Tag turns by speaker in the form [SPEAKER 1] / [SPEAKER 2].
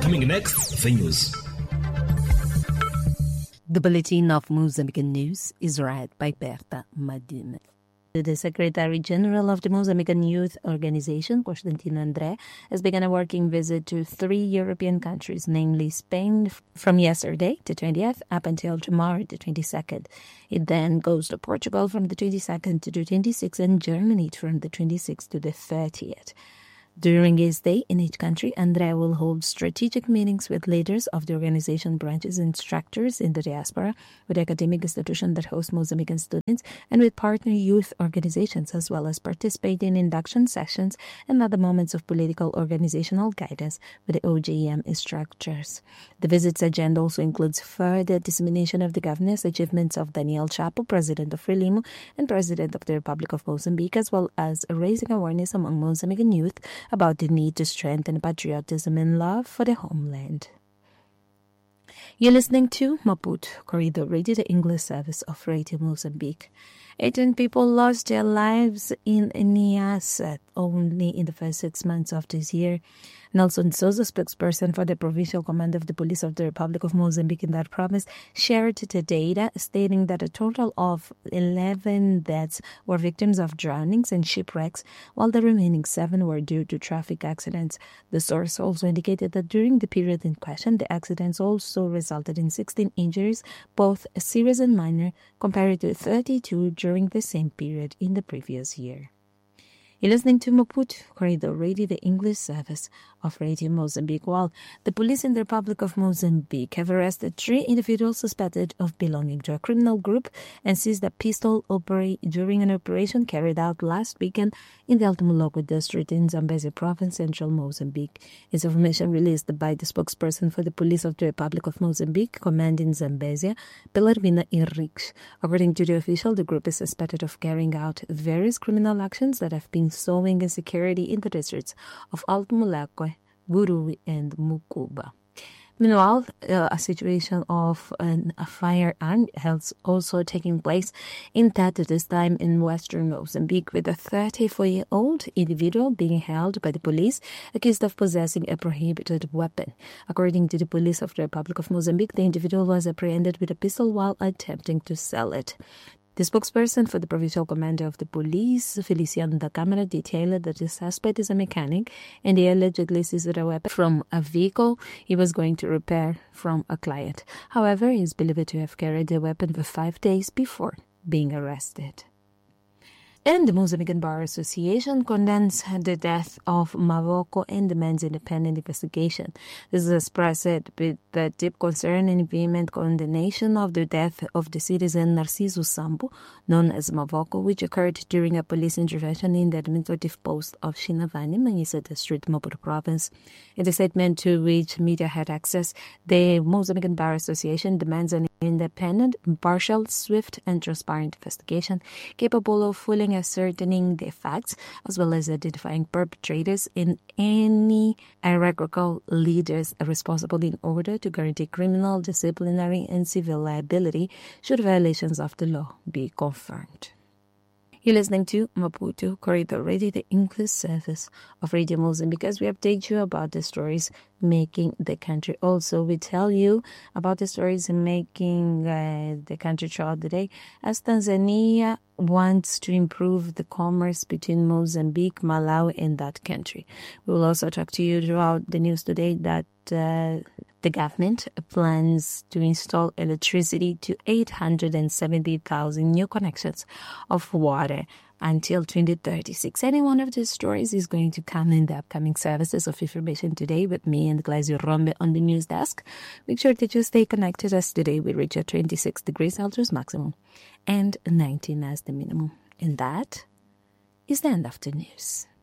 [SPEAKER 1] Coming next, the news.
[SPEAKER 2] The Bulletin of Mozambican News is read by Berta Madime. The Secretary General of the Mozambican Youth Organization, Constantino André, has begun a working visit to 3 European countries, namely Spain, from yesterday, the 20th, up until tomorrow, the 22nd. It then goes to Portugal from the 22nd to the 26th and Germany from the 26th to the 30th. During his stay in each country, André will hold strategic meetings with leaders of the organization branches and structures in the diaspora, with academic institutions that host Mozambican students, and with partner youth organizations, as well as participate in induction sessions and other moments of political organizational guidance with the OGM structures. The visit's agenda also includes further dissemination of the governance achievements of Daniel Chapo, President of Frelimo and President of the Republic of Mozambique, as well as raising awareness among Mozambican youth about the need to strengthen patriotism and love for the homeland. You're listening to Maputo Corridor Radio, the English service of Radio Mozambique. 18 people lost their lives in Niassa only in the first 6 months of this year. Nelson Souza, spokesperson for the Provincial Command of the Police of the Republic of Mozambique in that province, shared the data, stating that a total of 11 deaths were victims of drownings and shipwrecks, while the remaining 7 were due to traffic accidents. The source also indicated that during the period in question, the accidents also resulted in 16 injuries, both serious and minor, compared to 32 during the same period in the previous year. You're listening to Maputo Corridor Radio, the English service of Radio Mozambique. While the police in the Republic of Mozambique have arrested 3 individuals suspected of belonging to a criminal group and seized a pistol during an operation carried out last weekend in the Alto Moloco district in Zambezia province, central Mozambique. It's information released by the spokesperson for the police of the Republic of Mozambique, command in Zambezia, Pelarvina Henriques. According to the official, the group is suspected of carrying out various criminal actions that have been sowing insecurity in the districts of Alto Moloco, Bururi, and Mucuba. Meanwhile, a situation of a firearm is also taking place in Tatu, this time in western Mozambique, with a 34-year-old individual being held by the police accused of possessing a prohibited weapon. According to the police of the Republic of Mozambique, the individual was apprehended with a pistol while attempting to sell it. The spokesperson for the provincial commander of the police, Feliciano da Câmara, detailed that the suspect is a mechanic and he allegedly seized a weapon from a vehicle he was going to repair from a client. However, he is believed to have carried the weapon for 5 days before being arrested. And the Mozambican Bar Association condemns the death of Mavoko and demands independent investigation. This is expressed with the deep concern and vehement condemnation of the death of the citizen Narciso Sambo, known as Mavoko, which occurred during a police intervention in the administrative post of Shinavani, Manisa District, Maputo Province. In a statement to which media had access, the Mozambican Bar Association demands an independent, impartial, swift, and transparent investigation capable of fully ascertaining the facts as well as identifying perpetrators and any hierarchical leaders responsible in order to guarantee criminal, disciplinary, and civil liability should violations of the law be confirmed. You're listening to Maputo Corridor Radio, the English service of Radio Mozambique, as we update you about the stories making the country. Also, we tell you about the stories making the country throughout the day, as Tanzania wants to improve the commerce between Mozambique, Malawi, and that country. We will also talk to you throughout the news today that the government plans to install electricity to 870,000 new connections of water until 2036. Any one of these stories is going to come in the upcoming services of information today with me and Glazio Rombe on the news desk. Make sure that you stay connected, as today we reach at 26 degrees Celsius maximum and 19 as the minimum. And that is the end of the news.